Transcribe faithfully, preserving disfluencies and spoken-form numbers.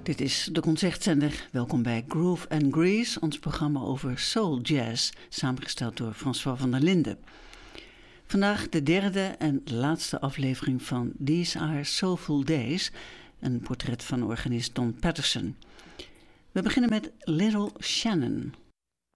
Dit is de Concertzender. Welkom bij Groove and Grease, ons programma over soul jazz, samengesteld door François van der Linden. Vandaag de derde en laatste aflevering van These Are Soulful Days, een portret van organist Don Patterson. We beginnen met Little Shannon.